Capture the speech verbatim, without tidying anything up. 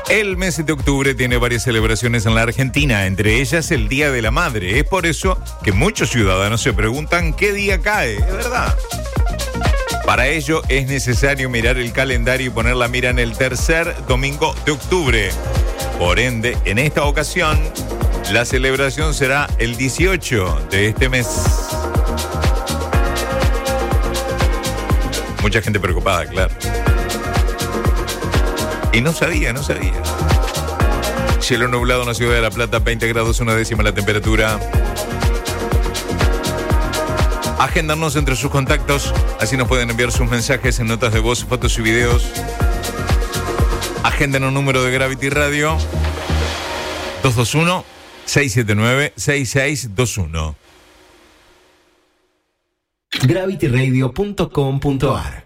El mes de octubre tiene varias celebraciones en la Argentina, entre ellas el Día de la Madre. Es por eso que muchos ciudadanos se preguntan qué día cae, es verdad. Para ello es necesario mirar el calendario y poner la mira en el tercer domingo de octubre. Por ende, en esta ocasión, la celebración será el dieciocho de este mes. Mucha gente preocupada, claro. Y no sabía, no sabía. Cielo nublado en la ciudad de La Plata, veinte grados, una décima la temperatura. Agéndanos entre sus contactos, así nos pueden enviar sus mensajes en notas de voz, fotos y videos. Agenden un número de Gravity Radio, dos dos uno, seis siete nueve, seis seis dos uno. gravity radio punto com punto a r